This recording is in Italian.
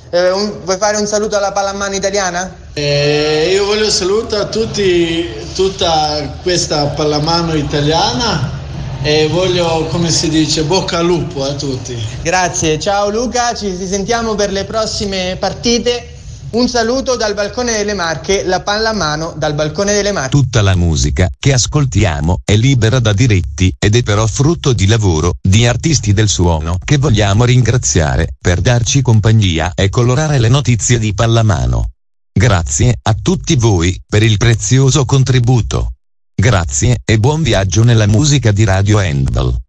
Vuoi fare un saluto alla pallamano italiana? Io voglio salutare a tutti, tutta questa pallamano italiana e voglio, come si dice, bocca al lupo a tutti. Grazie, ciao Luca, ci sentiamo per le prossime partite. Un saluto dal balcone delle Marche, la pallamano dal balcone delle Marche. Tutta la musica che ascoltiamo è libera da diritti ed è però frutto di lavoro di artisti del suono che vogliamo ringraziare per darci compagnia e colorare le notizie di pallamano. Grazie a tutti voi per il prezioso contributo. Grazie e buon viaggio nella musica di Radio Handball.